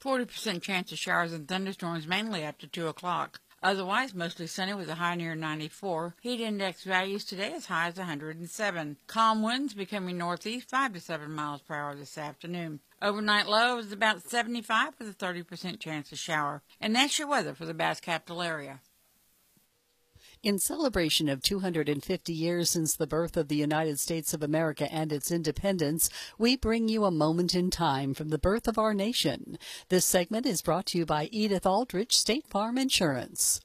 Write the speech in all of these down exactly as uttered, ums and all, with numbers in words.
forty percent chance of showers and thunderstorms mainly after two o'clock. Otherwise, mostly sunny with a high near ninety-four. Heat index values today as high as one hundred seven. Calm winds becoming northeast five to seven miles per hour this afternoon. Overnight low is about seventy-five with a thirty percent chance of shower. And that's your weather for the Bass Capital area. In celebration of two hundred fifty years since the birth of the United States of America and its independence, we bring you a moment in time from the birth of our nation. This segment is brought to you by Edith Aldrich State Farm Insurance.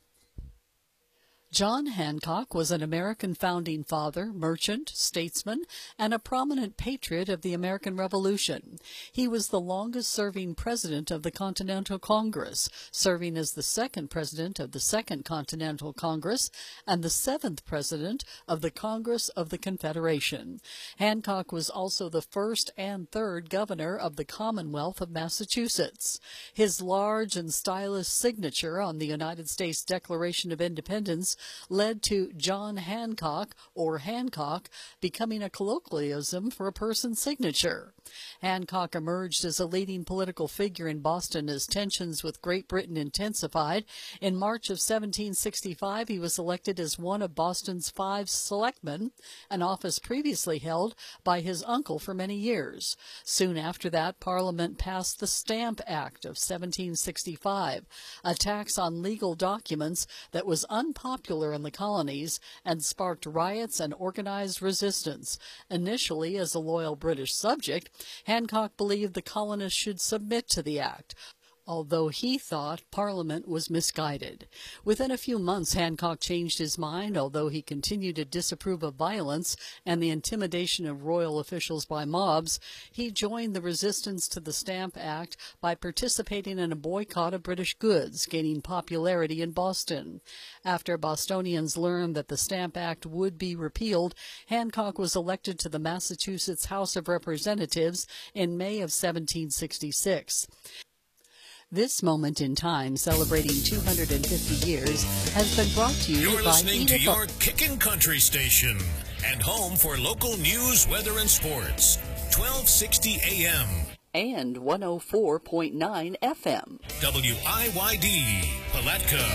John Hancock was an American founding father, merchant, statesman, and a prominent patriot of the American Revolution. He was the longest-serving president of the Continental Congress, serving as the second president of the Second Continental Congress and the seventh president of the Congress of the Confederation. Hancock was also the first and third governor of the Commonwealth of Massachusetts. His large and stylish signature on the United States Declaration of Independence led to John Hancock, or Hancock, becoming a colloquialism for a person's signature. Hancock emerged as a leading political figure in Boston as tensions with Great Britain intensified. In March of seventeen sixty-five, he was elected as one of Boston's five selectmen, an office previously held by his uncle for many years. Soon after that, Parliament passed the Stamp Act of seventeen sixty-five, a tax on legal documents that was unpopular in the colonies and sparked riots and organized resistance. Initially, as a loyal British subject, Hancock believed the colonists should submit to the act, although he thought Parliament was misguided. Within a few months, Hancock changed his mind, although he continued to disapprove of violence and the intimidation of royal officials by mobs. He joined the resistance to the Stamp Act by participating in a boycott of British goods, gaining popularity in Boston. After Bostonians learned that the Stamp Act would be repealed, Hancock was elected to the Massachusetts House of Representatives in May of seventeen sixty-six. This moment in time, celebrating two hundred fifty years, has been brought to you You're by listening Edith to your Kickin' Country station and home for local news, weather, and sports. twelve sixty A M and one oh four point nine F M. W I Y D, Palatka.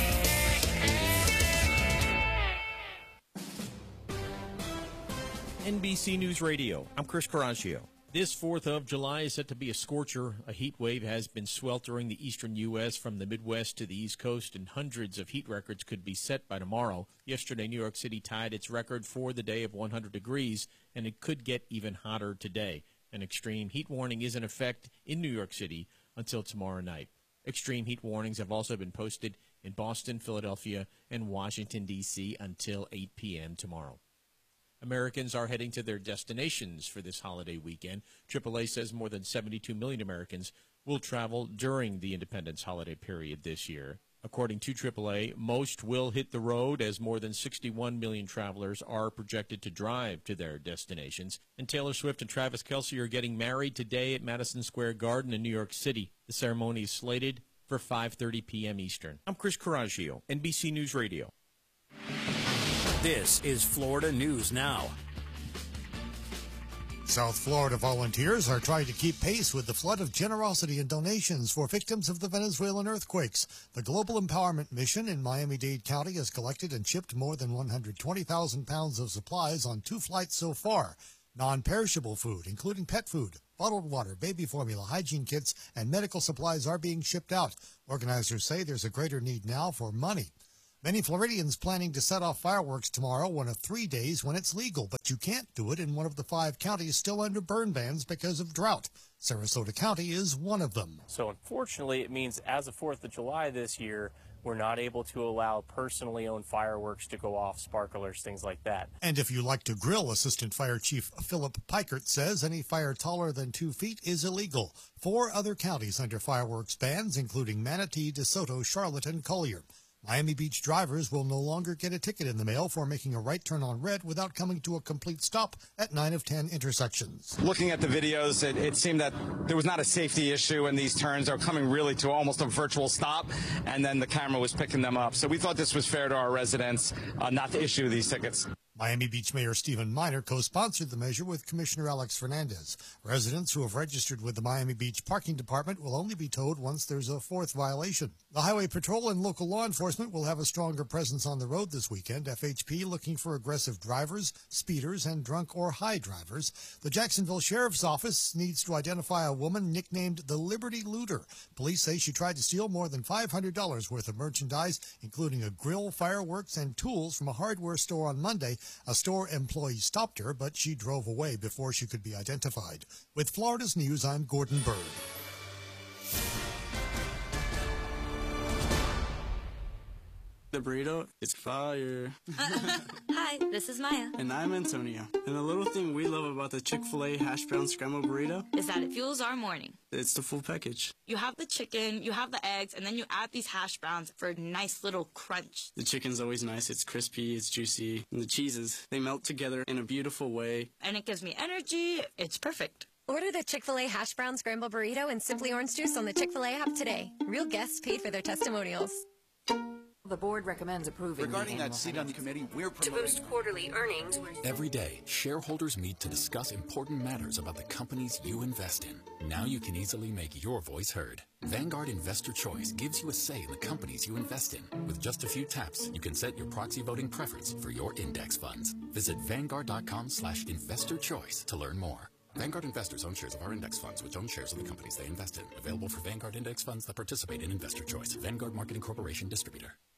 N B C News Radio. I'm Chris Coraggio. This fourth of July is set to be a scorcher. A heat wave has been sweltering the eastern U S from the Midwest to the East Coast, and hundreds of heat records could be set by tomorrow. Yesterday, New York City tied its record for the day of one hundred degrees, and it could get even hotter today. An extreme heat warning is in effect in New York City until tomorrow night. Extreme heat warnings have also been posted in Boston, Philadelphia, and Washington, D C until eight p m tomorrow. Americans are heading to their destinations for this holiday weekend. triple A says more than seventy-two million Americans will travel during the Independence holiday period this year. According to triple A, most will hit the road as more than sixty-one million travelers are projected to drive to their destinations. And Taylor Swift and Travis Kelce are getting married today at Madison Square Garden in New York City. The ceremony is slated for five thirty p m Eastern. I'm Chris Coraggio, N B C News Radio. This is Florida News Now. South Florida volunteers are trying to keep pace with the flood of generosity and donations for victims of the Venezuelan earthquakes. The Global Empowerment Mission in Miami-Dade County has collected and shipped more than one hundred twenty thousand pounds of supplies on two flights so far. Non-perishable food, including pet food, bottled water, baby formula, hygiene kits, and medical supplies are being shipped out. Organizers say there's a greater need now for money. Many Floridians planning to set off fireworks tomorrow, one of three days when it's legal, but you can't do it in one of the five counties still under burn bans because of drought. Sarasota County is one of them. So unfortunately, it means as of fourth of July this year, we're not able to allow personally owned fireworks to go off, sparklers, things like that. And if you like to grill, Assistant Fire Chief Philip Pikert says any fire taller than two feet is illegal. Four other counties under fireworks bans, including Manatee, DeSoto, Charlotte, and Collier. Miami Beach drivers will no longer get a ticket in the mail for making a right turn on red without coming to a complete stop at nine of ten intersections. Looking at the videos, it, it seemed that there was not a safety issue in these turns. They were coming really to almost a virtual stop, and then the camera was picking them up. So we thought this was fair to our residents uh, not to issue these tickets. Miami Beach Mayor Stephen Miner co-sponsored the measure with Commissioner Alex Fernandez. Residents who have registered with the Miami Beach Parking Department will only be towed once there's a fourth violation. The Highway Patrol and local law enforcement will have a stronger presence on the road this weekend. F H P looking for aggressive drivers, speeders, and drunk or high drivers. The Jacksonville Sheriff's Office needs to identify a woman nicknamed the Liberty Looter. Police say she tried to steal more than five hundred dollars worth of merchandise, including a grill, fireworks, and tools from a hardware store on Monday. A store employee stopped her, but she drove away before she could be identified. With Florida's News, I'm Gordon Bird. The burrito, it's fire. Hi, this is Maya. And I'm Antonio. And the little thing we love about the Chick-fil-A hash brown scrambled burrito is that it fuels our morning. It's the full package. You have the chicken, you have the eggs, and then you add these hash browns for a nice little crunch. The chicken's always nice. It's crispy, it's juicy. And the cheeses, they melt together in a beautiful way. And it gives me energy. It's perfect. Order the Chick-fil-A hash brown scrambled burrito and Simply Orange Juice on the Chick-fil-A app today. Real guests paid for their testimonials. The board recommends approving. Regarding that seat on the committee, we're promoting to boost quarterly earnings. Every day, shareholders meet to discuss important matters about the companies you invest in. Now you can easily make your voice heard. Vanguard Investor Choice gives you a say in the companies you invest in. With just a few taps, you can set your proxy voting preference for your index funds. Visit Vanguard.com slash investor choice to learn more. Vanguard investors own shares of our index funds, which own shares of the companies they invest in. Available for Vanguard index funds that participate in Investor Choice. Vanguard Marketing Corporation Distributor.